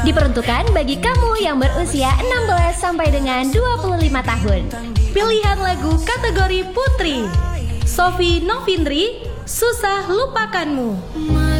Diperuntukkan bagi kamu yang berusia 16 sampai dengan 25 tahun. Pilihan lagu kategori Putri, Sophie Novindri, Susah Lupakanmu.